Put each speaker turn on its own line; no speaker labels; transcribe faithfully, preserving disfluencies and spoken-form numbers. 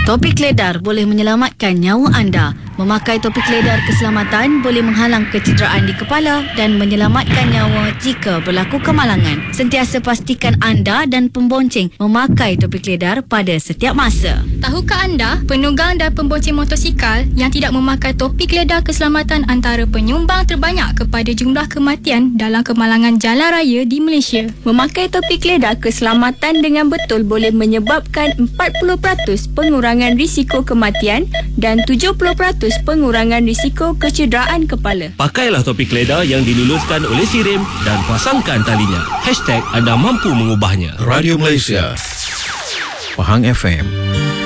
Topik ledar boleh menyelamatkan nyawa anda. Memakai topik ledar keselamatan boleh menghalang kecederaan di kepala dan menyelamatkan nyawa jika berlaku kemalangan. Sentiasa pastikan anda dan pembonceng memakai topik ledar pada setiap masa.
Tahukah anda, penunggang dan pembonceng motosikal yang tidak memakai topik ledar keselamatan antara penyumbang terbanyak kepada jumlah kematian dalam kemalangan jalan raya di Malaysia?
Memakai topik ledar keselamatan dengan betul boleh menyebabkan empat puluh peratus pengurangan risiko kematian dan tujuh puluh peratus pengurangan risiko kecederaan kepala.
Pakailah topik ledar yang diluluskan oleh SIRIM dan pasangkan talinya. Hashtag anda mampu mengubahnya.
Radio Malaysia, Pahang F M.